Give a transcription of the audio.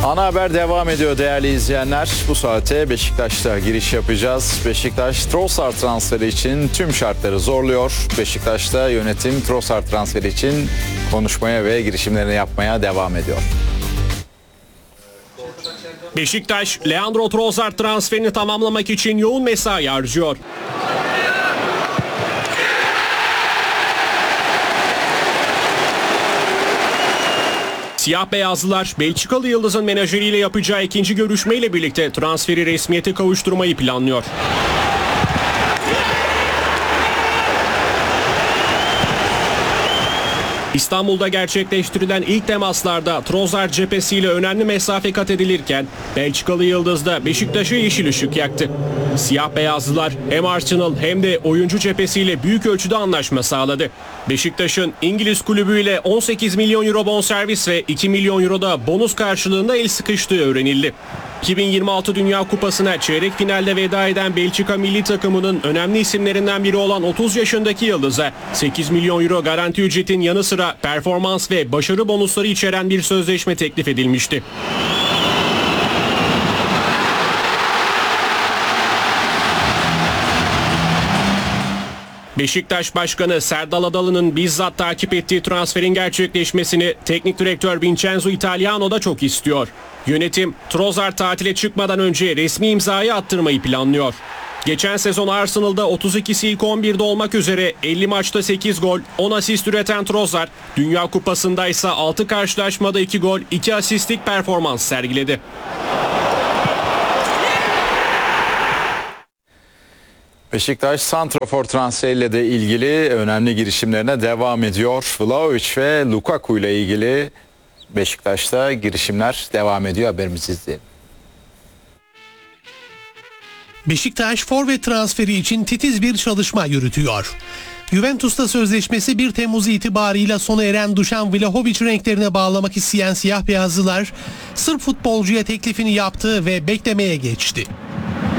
Ana haber devam ediyor değerli izleyenler. Bu saate Beşiktaş'ta giriş yapacağız. Beşiktaş Trossard transferi için tüm şartları zorluyor. Beşiktaş'ta yönetim Trossard transferi için konuşmaya ve girişimlerini yapmaya devam ediyor. Beşiktaş, Leandro Trossard transferini tamamlamak için yoğun mesai harcıyor. Siyah beyazlılar Belçikalı yıldızın menajeriyle yapacağı ikinci görüşmeyle birlikte transferi resmiyete kavuşturmayı planlıyor. İstanbul'da gerçekleştirilen ilk temaslarda Trossard cephesiyle önemli mesafe kat edilirken Belçikalı yıldız da Beşiktaş'a yeşil ışık yaktı. Siyah beyazlılar hem Arsenal hem de oyuncu cephesiyle büyük ölçüde anlaşma sağladı. Beşiktaş'ın İngiliz kulübüyle 18 milyon euro bonservis ve 2 milyon euro da bonus karşılığında el sıkıştığı öğrenildi. 2026 Dünya Kupası'na çeyrek finalde veda eden Belçika milli takımının önemli isimlerinden biri olan 30 yaşındaki yıldıza 8 milyon euro garanti ücretin yanı sıra performans ve başarı bonusları içeren bir sözleşme teklif edilmişti. Beşiktaş Başkanı Serdal Adalı'nın bizzat takip ettiği transferin gerçekleşmesini teknik direktör Vincenzo Italiano da çok istiyor. Yönetim Trossard tatile çıkmadan önce resmi imzayı attırmayı planlıyor. Geçen sezon Arsenal'da 32'si ilk 11'de olmak üzere 50 maçta 8 gol, 10 asist üreten Trossard, Dünya Kupası'nda ise 6 karşılaşmada 2 gol, 2 asistlik performans sergiledi. Beşiktaş santrafor transferiyle de ilgili önemli girişimlerine devam ediyor. Vlahovic ve Lukaku ile ilgili Beşiktaş'ta girişimler devam ediyor. Haberimizi izleyelim. Beşiktaş forvet transferi için titiz bir çalışma yürütüyor. Juventus'ta sözleşmesi 1 Temmuz itibarıyla sona eren Dušan Vlahovic renklerine bağlamak isteyen siyah beyazlılar Sırp futbolcuya teklifini yaptı ve beklemeye geçti.